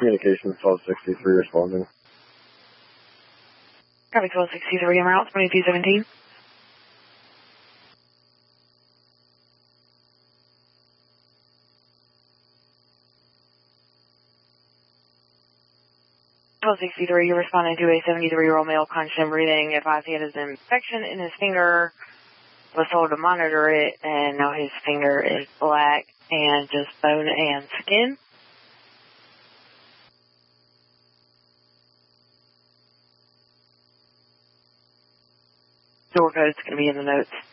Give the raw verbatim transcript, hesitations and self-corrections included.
Communications twelve sixty-three responding. Copy twelve sixty-three, en route, twenty-two seventeen. twelve sixty-three, you're responding to a seventy-three-year-old male, constant breathing. Advised he had his infection in his finger, was told to monitor it, and now his finger is black and just bone and skin. Door code's going to be in the notes.